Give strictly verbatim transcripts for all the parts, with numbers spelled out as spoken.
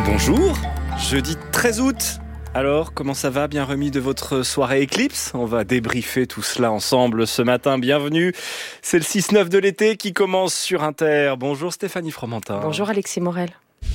Bonjour, jeudi treize août. Alors, comment ça va? Bien remis de votre soirée éclipse? On va débriefer tout cela ensemble ce matin. Bienvenue. C'est le six neuf de l'été qui commence sur Inter. Bonjour Stéphanie Fromentin. Bonjour Alexis Morel.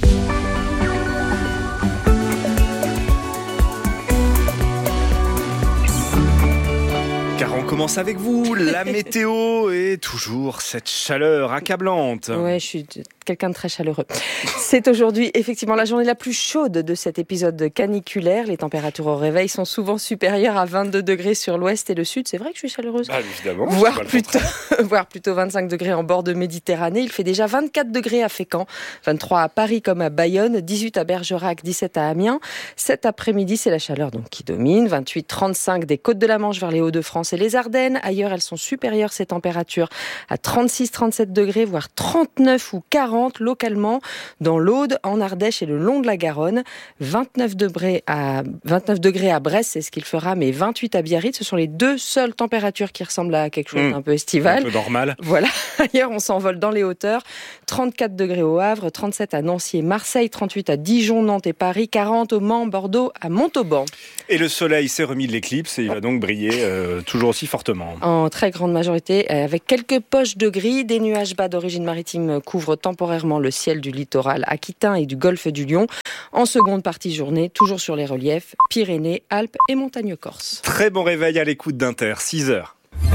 Car on commence avec vous, la météo et toujours cette chaleur accablante. Ouais, je suis quelqu'un de très chaleureux. C'est aujourd'hui effectivement la journée la plus chaude de cet épisode caniculaire. Les températures au réveil sont souvent supérieures à vingt-deux degrés sur l'ouest et le sud. C'est vrai que je suis chaleureuse. Bah, évidemment. Voire plutôt, voire plutôt vingt-cinq degrés en bord de Méditerranée. Il fait déjà vingt-quatre degrés à Fécamp, vingt-trois à Paris comme à Bayonne, dix-huit à Bergerac, dix-sept à Amiens. Cet après-midi, c'est la chaleur donc qui domine. vingt-huit, trente-cinq des côtes de la Manche vers les Hauts-de-France et les Ardennes. Ailleurs, elles sont supérieures, ces températures, à trente-six, trente-sept degrés, voire trente-neuf ou quarante localement dans l'Aude, en Ardèche et le long de la Garonne. vingt-neuf degrés à, vingt-neuf degrés à Brest, c'est ce qu'il fera, mais vingt-huit à Biarritz. Ce sont les deux seules températures qui ressemblent à quelque chose d'un mmh. peu estival. Un peu normal. Voilà. Ailleurs, on s'envole dans les hauteurs. trente-quatre degrés au Havre, trente-sept à Nancy et Marseille, trente-huit à Dijon, Nantes et Paris, quarante au Mans, Bordeaux, à Montauban. Et le soleil s'est remis de l'éclipse et il va donc briller euh, toujours aussi fortement. En très grande majorité, avec quelques poches de gris, des nuages bas d'origine maritime couvrent temporairement le ciel du littoral aquitain et du golfe du Lion. En seconde partie journée, toujours sur les reliefs, Pyrénées, Alpes et montagnes corses. Très bon réveil à l'écoute d'Inter, six heures.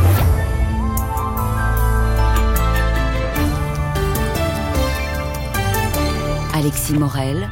Alexis Morel,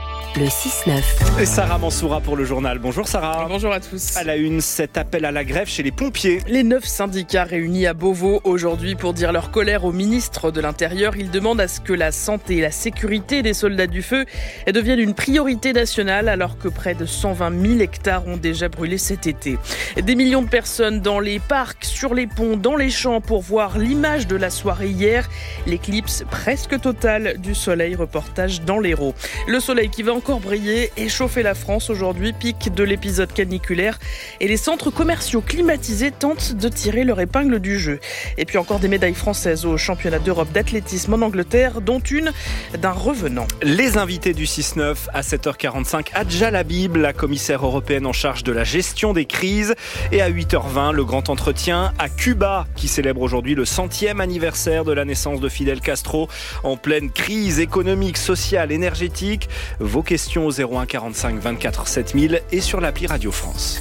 le six neuf. Et Sarah Mansoura pour le journal. Bonjour Sarah. Bonjour à tous. À la une, cet appel à la grève chez les pompiers. Les neuf syndicats réunis à Beauvau aujourd'hui pour dire leur colère au ministre de l'Intérieur. Ils demandent à ce que la santé et la sécurité des soldats du feu deviennent une priorité nationale alors que près de cent vingt mille hectares ont déjà brûlé cet été. Des millions de personnes dans les parcs, sur les ponts, dans les champs pour voir l'image de la soirée hier. L'éclipse presque totale du soleil, reportage dans l'Hérault. Le soleil qui va encore encore briller et chauffer la France aujourd'hui, pic de l'épisode caniculaire. Et les centres commerciaux climatisés tentent de tirer leur épingle du jeu. Et puis encore des médailles françaises au championnat d'Europe d'athlétisme en Angleterre, dont une d'un revenant. Les invités du six neuf à sept heures quarante-cinq, Adja Labib, la commissaire européenne en charge de la gestion des crises. Et à huit heures vingt, le grand entretien à Cuba, qui célèbre aujourd'hui le centième anniversaire de la naissance de Fidel Castro, en pleine crise économique, sociale, énergétique. Vos questions au zéro un quarante-cinq vingt-quatre sept mille et sur l'appli Radio France.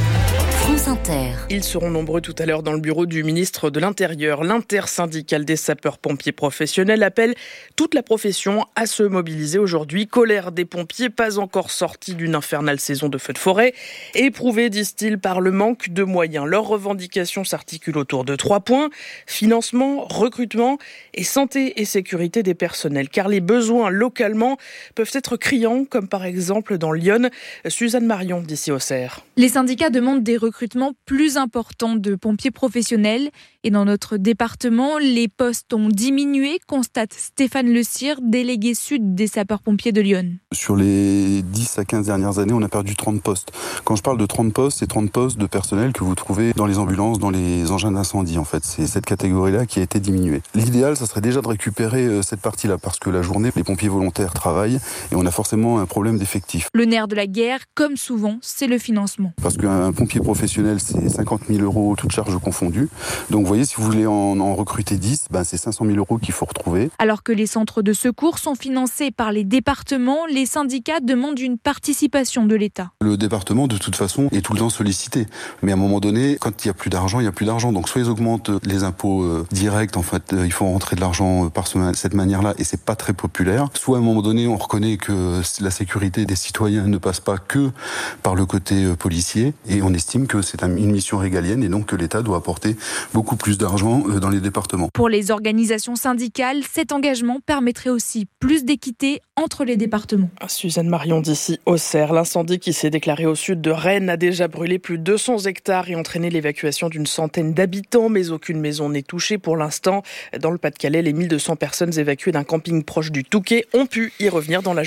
France Inter. Ils seront nombreux tout à l'heure dans le bureau du ministre de l'Intérieur. L'intersyndicale des sapeurs-pompiers professionnels appelle toute la profession à se mobiliser aujourd'hui. Colère des pompiers, pas encore sortis d'une infernale saison de feux de forêt. Éprouvés, disent-ils, par le manque de moyens. Leurs revendications s'articulent autour de trois points. Financement, recrutement et santé et sécurité des personnels. Car les besoins localement peuvent être criants, comme par exemple dans Lyon. Suzanne Marion, d'ici Auxerre. Les syndicats demandent des recrutements plus importants de pompiers professionnels. Et dans notre département, les postes ont diminué, constate Stéphane Le Cire, délégué sud des sapeurs-pompiers de Lyon. Sur les dix à quinze dernières années, on a perdu trente postes. Quand je parle de trente postes, c'est trente postes de personnel que vous trouvez dans les ambulances, dans les engins d'incendie. En fait, c'est cette catégorie-là qui a été diminuée. L'idéal, ça serait déjà de récupérer cette partie-là, parce que la journée, les pompiers volontaires travaillent et on a forcément un problème d'effectifs. Le nerf de la guerre, comme souvent, c'est le financement. Parce qu'un pompier professionnel, c'est cinquante mille euros, toutes charges confondues. Donc, vous voyez, si vous voulez en, en recruter dix, ben c'est cinq cent mille euros qu'il faut retrouver. Alors que les centres de secours sont financés par les départements, les syndicats demandent une participation de l'État. Le département, de toute façon, est tout le temps sollicité. Mais à un moment donné, quand il n'y a plus d'argent, il n'y a plus d'argent. Donc soit ils augmentent les impôts euh, directs, en fait, euh, il faut rentrer de l'argent euh, par ce, cette manière-là, et c'est pas très populaire. Soit à un moment donné, on reconnaît que la sécurité des citoyens ne passe pas que par le côté euh, policier, et on estime que c'est un, une mission régalienne, et donc que l'État doit apporter beaucoup plus d'argent dans les départements. Pour les organisations syndicales, cet engagement permettrait aussi plus d'équité entre les départements. Suzanne Marion d'ici Auxerre. L'incendie qui s'est déclaré au sud de Rennes a déjà brûlé plus de deux cents hectares et entraîné l'évacuation d'une centaine d'habitants, mais aucune maison n'est touchée pour l'instant. Dans le Pas-de-Calais, les mille deux cents personnes évacuées d'un camping proche du Touquet ont pu y revenir dans la journée.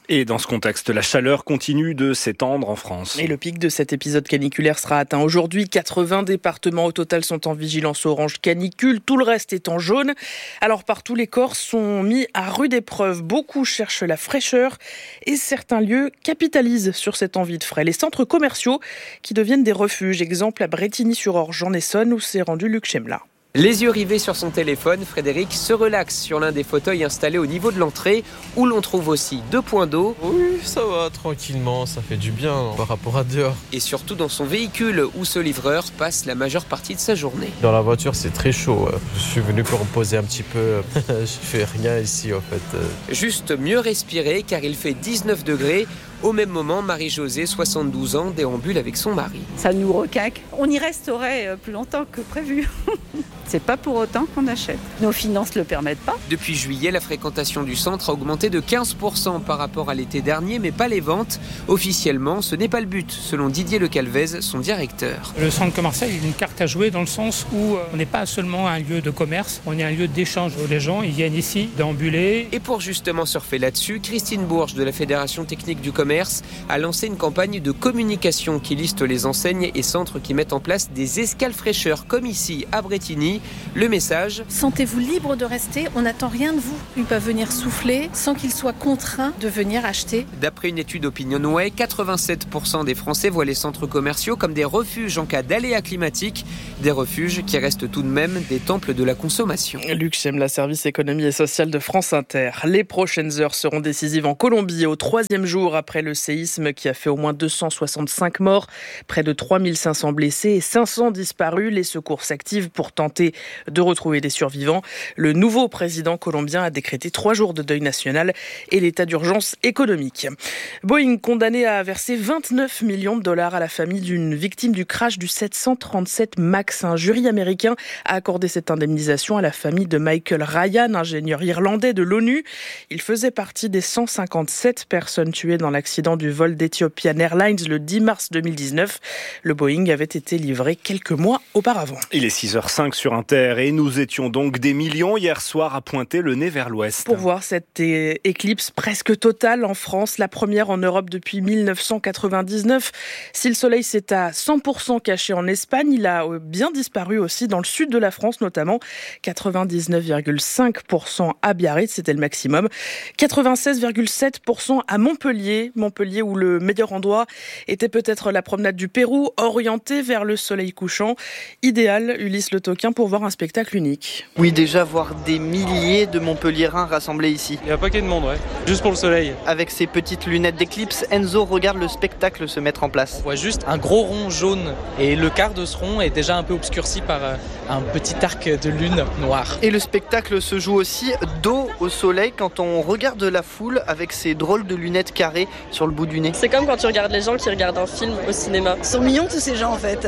Et dans ce contexte, la chaleur continue de s'étendre en France. Et le pic de cet épisode caniculaire sera atteint aujourd'hui. quatre-vingts départements au total sont en vigilance orange canicule. Tout le reste est en jaune. Alors partout, les Corses sont mis à rude épreuve. Beaucoup cherchent la fraîcheur et certains lieux capitalisent sur cette envie de frais. Les centres commerciaux qui deviennent des refuges. Exemple à Brétigny-sur-Orge en Essonne où s'est rendu Luc Chemla. Les yeux rivés sur son téléphone, Frédéric se relaxe sur l'un des fauteuils installés au niveau de l'entrée où l'on trouve aussi deux points d'eau. Oui, ça va, tranquillement, ça fait du bien par rapport à dehors. Et surtout dans son véhicule où ce livreur passe la majeure partie de sa journée. Dans la voiture, c'est très chaud. Je suis venu pour me poser un petit peu. Je fais rien ici en fait. Juste mieux respirer car il fait dix-neuf degrés. Au même moment, Marie-Josée, soixante-douze ans, déambule avec son mari. Ça nous recaque. On y resterait plus longtemps que prévu. C'est pas pour autant qu'on achète. Nos finances ne le permettent pas. Depuis juillet, la fréquentation du centre a augmenté de quinze pour cent par rapport à l'été dernier, mais pas les ventes. Officiellement, ce n'est pas le but, selon Didier Le Calvez, son directeur. Le centre commercial est une carte à jouer dans le sens où on n'est pas seulement un lieu de commerce, on est un lieu d'échange où les gens ils viennent ici déambuler. Et pour justement surfer là-dessus, Christine Bourges de la Fédération technique du commerce a lancé une campagne de communication qui liste les enseignes et centres qui mettent en place des escales fraîcheurs comme ici à Brétigny. Le message: sentez-vous libre de rester, on n'attend rien de vous. Ils peuvent venir souffler sans qu'ils soient contraints de venir acheter. D'après une étude OpinionWay, quatre-vingt-sept pour cent des Français voient les centres commerciaux comme des refuges en cas d'aléas climatiques, des refuges qui restent tout de même des temples de la consommation. Luc Chemla, service économie et social de France Inter. Les prochaines heures seront décisives en Colombie au troisième jour après le séisme qui a fait au moins deux cent soixante-cinq morts, près de trois mille cinq cents blessés et cinq cents disparus. Les secours s'activent pour tenter de retrouver des survivants. Le nouveau président colombien a décrété trois jours de deuil national et l'état d'urgence économique. Boeing condamné à verser vingt-neuf millions de dollars à la famille d'une victime du crash du sept cent trente-sept MAX. Un jury américain a accordé cette indemnisation à la famille de Michael Ryan, ingénieur irlandais de l'ONU. Il faisait partie des cent cinquante-sept personnes tuées dans l'accident du vol d'Ethiopian Airlines le dix mars deux mille dix-neuf. Le Boeing avait été livré quelques mois auparavant. Il est six heures cinq sur Inter et nous étions donc des millions hier soir à pointer le nez vers l'ouest. Pour voir cette é- éclipse presque totale en France, la première en Europe depuis mille neuf cent quatre-vingt-dix-neuf. Si le soleil s'est à cent pour cent caché en Espagne, il a bien disparu aussi dans le sud de la France, notamment quatre-vingt-dix-neuf virgule cinq pour cent à Biarritz, c'était le maximum. quatre-vingt-seize virgule sept pour cent à Montpellier. Montpellier où le meilleur endroit était peut-être la promenade du Pérou, orientée vers le soleil couchant. Idéal, Ulysse Le Toquin, pour voir un spectacle unique. Oui, déjà voir des milliers de Montpelliérains rassemblés ici. Il y a un paquet de monde, ouais. Juste pour le soleil. Avec ses petites lunettes d'éclipse, Enzo regarde le spectacle se mettre en place. On voit juste un gros rond jaune et le quart de ce rond est déjà un peu obscurci par un petit arc de lune noire. Et le spectacle se joue aussi dos au soleil quand on regarde la foule avec ses drôles de lunettes carrées sur le bout du nez. C'est comme quand tu regardes les gens qui regardent un film au cinéma. Ils sont mignons tous ces gens en fait.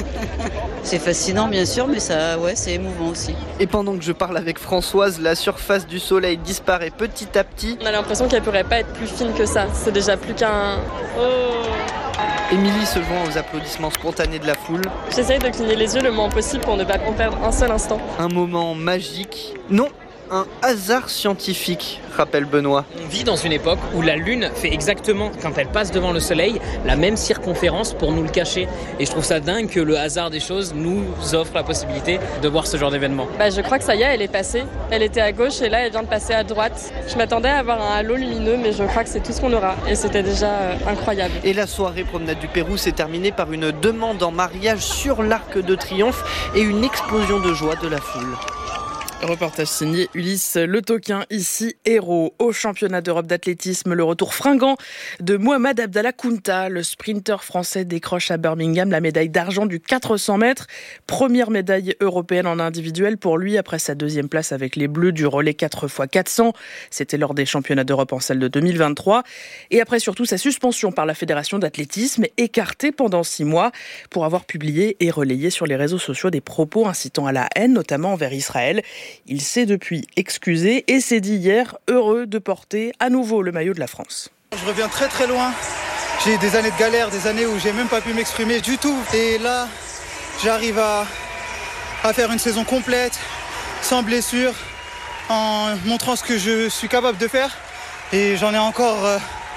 C'est fascinant bien sûr, mais ça, ouais, c'est émouvant aussi. Et pendant que je parle avec Françoise, la surface du soleil disparaît petit à petit. On a l'impression qu'elle pourrait pas être plus fine que ça. C'est déjà plus qu'un... Oh. Émilie se joint aux applaudissements spontanés de la foule. J'essaye de cligner les yeux le moins possible pour ne pas en perdre un seul instant. Un moment magique. Non, un hasard scientifique, rappelle Benoît. On vit dans une époque où la Lune fait exactement, quand elle passe devant le Soleil, la même circonférence pour nous le cacher. Et je trouve ça dingue que le hasard des choses nous offre la possibilité de voir ce genre d'événement. Bah, je crois que ça y est, elle est passée. Elle était à gauche et là, elle vient de passer à droite. Je m'attendais à avoir un halo lumineux, mais je crois que c'est tout ce qu'on aura. Et c'était déjà euh, incroyable. Et la soirée promenade du Pérou s'est terminée par une demande en mariage sur l'Arc de Triomphe et une explosion de joie de la foule. Reportage signé Ulysse Le Toquin, ici héros. Au championnat d'Europe d'athlétisme, le retour fringant de Mohamed Abdallah Kounta. Le sprinter français décroche à Birmingham la médaille d'argent du quatre cents mètres. Première médaille européenne en individuel pour lui après sa deuxième place avec les Bleus du relais quatre fois quatre cents. C'était lors des championnats d'Europe en salle de deux mille vingt-trois. Et après surtout sa suspension par la Fédération d'athlétisme, écartée pendant six mois pour avoir publié et relayé sur les réseaux sociaux des propos incitant à la haine, notamment envers Israël. Il s'est depuis excusé et s'est dit hier heureux de porter à nouveau le maillot de la France. Je reviens très très loin. J'ai eu des années de galère, des années où j'ai même pas pu m'exprimer du tout. Et là, j'arrive à, à faire une saison complète, sans blessure, en montrant ce que je suis capable de faire. Et j'en ai encore euh,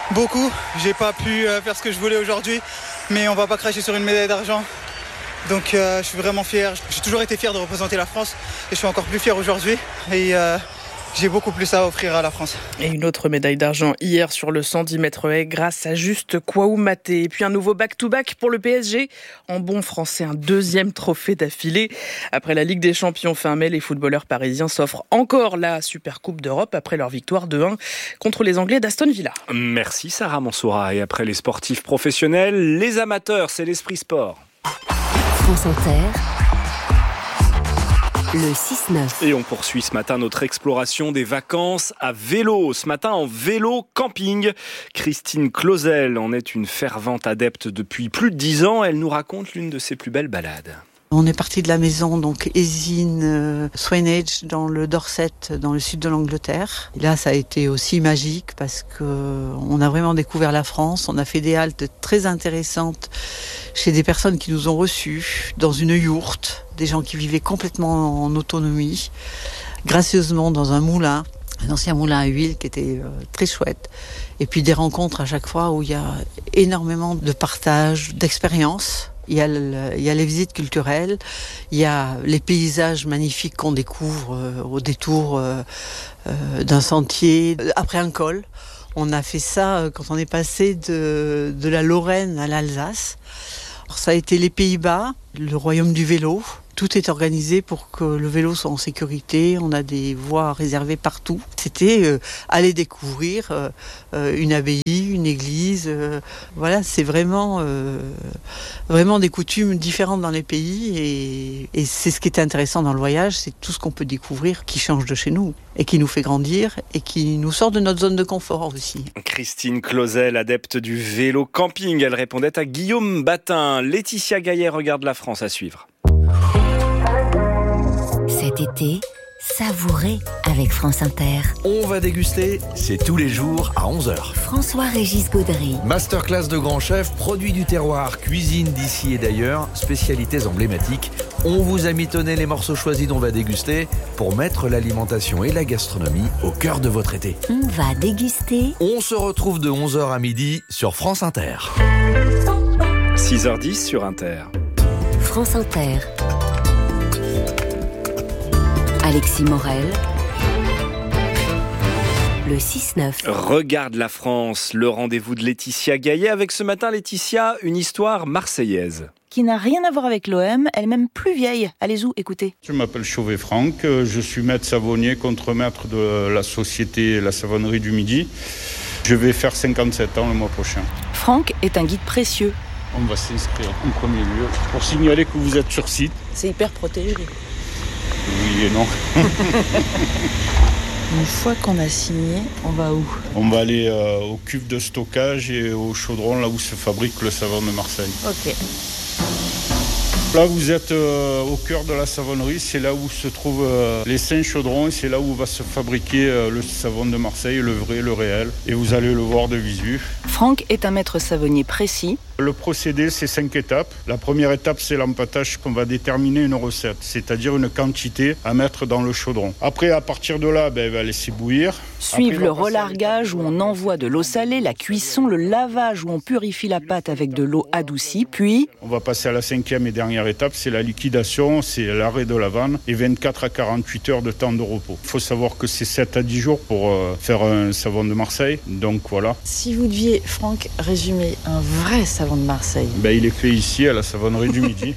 beaucoup. J'ai pas pu faire ce que je voulais aujourd'hui, mais on va pas cracher sur une médaille d'argent. Donc euh, je suis vraiment fier. J'ai toujours été fier de représenter la France et je suis encore plus fier aujourd'hui. Et euh, j'ai beaucoup plus à offrir à la France. Et une autre médaille d'argent hier sur le cent dix mètres haies grâce à Juste Kouaoumaté. Et puis un nouveau back-to-back pour le P S G. En bon français, un deuxième trophée d'affilée. Après la Ligue des Champions fin mai, les footballeurs parisiens s'offrent encore la Supercoupe d'Europe après leur victoire deux un contre les Anglais d'Aston Villa. Merci Sarah Mansoura. Et après les sportifs professionnels, les amateurs, c'est l'Esprit Sport. France Inter, le six neuf. Et on poursuit ce matin notre exploration des vacances à vélo. Ce matin en vélo camping. Christine Clausel en est une fervente adepte depuis plus de dix ans. Elle nous raconte l'une de ses plus belles balades. On est parti de la maison, donc Eysines, euh, Swanage, dans le Dorset, dans le sud de l'Angleterre. Et là, ça a été aussi magique parce que on a vraiment découvert la France. On a fait des haltes très intéressantes chez des personnes qui nous ont reçus dans une yourte, des gens qui vivaient complètement en autonomie, gracieusement dans un moulin, un ancien moulin à huile qui était euh, très chouette. Et puis des rencontres à chaque fois où il y a énormément de partage, d'expériences. Il y a, le, il y a les visites culturelles, il y a les paysages magnifiques qu'on découvre euh, au détour euh, euh, d'un sentier, après un col. On a fait ça euh, quand on est passé de, de la Lorraine à l'Alsace. Alors, ça a été les Pays-Bas, le royaume du vélo. Tout est organisé pour que le vélo soit en sécurité. On a des voies réservées partout. C'était euh, aller découvrir euh, une abbaye, une église. Euh, voilà, c'est vraiment, euh, vraiment des coutumes différentes dans les pays. Et, et c'est ce qui est intéressant dans le voyage, c'est tout ce qu'on peut découvrir qui change de chez nous et qui nous fait grandir et qui nous sort de notre zone de confort aussi. Christine Clausel, adepte du vélo camping. Elle répondait à Guillaume Batin. Laetitia Gaillet regarde la France à suivre. Cet été, savourez avec France Inter. On va déguster, c'est tous les jours à onze heures. François-Régis Gaudry. Masterclass de grands chefs, produits du terroir, cuisine d'ici et d'ailleurs, spécialités emblématiques. On vous a mitonné les morceaux choisis dont on va déguster pour mettre l'alimentation et la gastronomie au cœur de votre été. On va déguster. On se retrouve de onze heures à midi sur France Inter. six heures dix sur Inter. France Inter. Alexis Morel, le six neuf. Regarde la France, le rendez-vous de Laetitia Gaillet. Avec ce matin, Laetitia, une histoire marseillaise. Qui n'a rien à voir avec l'O M, elle est même plus vieille. Allez-y, écoutez. Je m'appelle Chauvet-Franck, je suis maître savonnier, contremaître de la société La Savonnerie du Midi. Je vais faire cinquante-sept ans le mois prochain. Franck est un guide précieux. On va s'inscrire en premier lieu pour signaler que vous êtes sur site. C'est hyper protégé. Oui et non. Une fois qu'on a signé, on va où ? On va aller euh, aux cuves de stockage et au chaudron, là où se fabrique le savon de Marseille. Ok. Là, vous êtes euh, au cœur de la savonnerie, c'est là où se trouvent euh, les cinq chaudrons, c'est là où va se fabriquer euh, le savon de Marseille, le vrai, le réel, et vous allez le voir de visu. Franck est un maître savonnier précis. Le procédé, c'est cinq étapes. La première étape, c'est l'empâtage qu'on va déterminer une recette, c'est-à-dire une quantité à mettre dans le chaudron. Après, à partir de là, ben, elle va laisser bouillir. Suivent Après, le relargage où on envoie de l'eau salée, la cuisson, le lavage où on purifie la pâte avec de l'eau adoucie, puis... On va passer à la cinquième et dernière étape, c'est la liquidation, c'est l'arrêt de la vanne et vingt-quatre à quarante-huit heures de temps de repos. Il faut savoir que c'est sept à dix jours pour euh, faire un savon de Marseille, donc voilà. Si vous deviez, Franck, résumer un vrai savon de Marseille... Ben, il est fait ici à la savonnerie du Midi.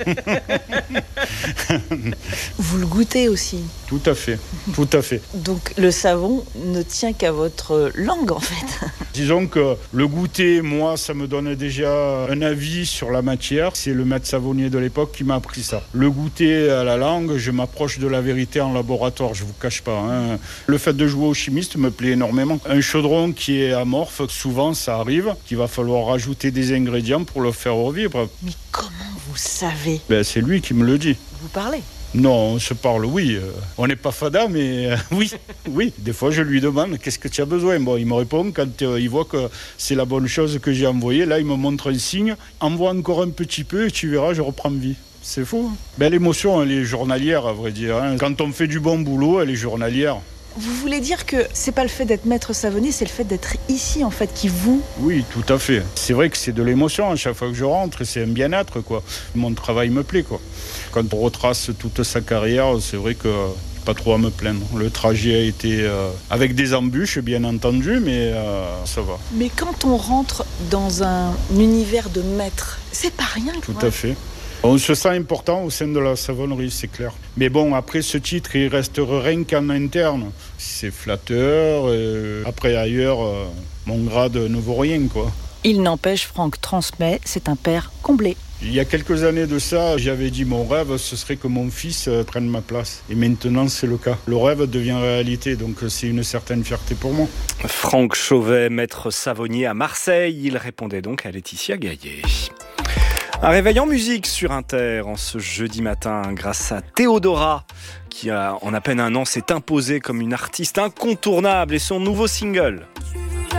Vous le goûtez aussi? Tout à fait, tout à fait. Donc le savon ne tient qu'à votre langue en fait. Disons que le goûter, moi, ça me donne déjà un avis sur la matière. C'est le maître savonnier de l'époque qui m'a appris ça. Le goûter à la langue, je m'approche de la vérité en laboratoire, je vous cache pas. Hein. Le fait de jouer au chimiste me plaît énormément. Un chaudron qui est amorphe, souvent ça arrive, qu'il va falloir rajouter des ingrédients pour le faire revivre. Mais comment vous savez? Ben, c'est lui qui me le dit. Vous parlez? Non, on se parle, oui. Euh, on n'est pas fada, mais euh, oui, oui. Des fois, je lui demande qu'est-ce que tu as besoin. Bon, il me répond quand euh, il voit que c'est la bonne chose que j'ai envoyée. Là, il me montre un signe. Envoie encore un petit peu et tu verras, je reprends vie. C'est fou. Hein. Ben, l'émotion, elle est journalière, à vrai dire. Hein. Quand on fait du bon boulot, elle est journalière. Vous voulez dire que c'est pas le fait d'être maître savonnier, c'est le fait d'être ici en fait qui vous... Oui, tout à fait. C'est vrai que c'est de l'émotion à chaque fois que je rentre, c'est un bien-être quoi. Mon travail me plaît quoi. Quand on retrace toute sa carrière, c'est vrai que pas trop à me plaindre. Le trajet a été euh, avec des embûches bien entendu, mais euh, ça va. Mais quand on rentre dans un univers de maître, c'est pas rien quoi. Tout à fait. On se sent important au sein de la savonnerie, c'est clair. Mais bon, après ce titre, il reste rien qu'en interne. C'est flatteur. Euh, après, ailleurs, euh, mon grade ne vaut rien, quoi. Il n'empêche, Franck transmet, c'est un père comblé. Il y a quelques années de ça, j'avais dit mon rêve, ce serait que mon fils prenne ma place. Et maintenant, c'est le cas. Le rêve devient réalité, donc c'est une certaine fierté pour moi. Franck Chauvet, maître savonnier à Marseille, il répondait donc à Laetitia Gaillet. Un réveil en musique sur Inter en ce jeudi matin grâce à Théodora qui a, en à peine un an s'est imposée comme une artiste incontournable et son nouveau single.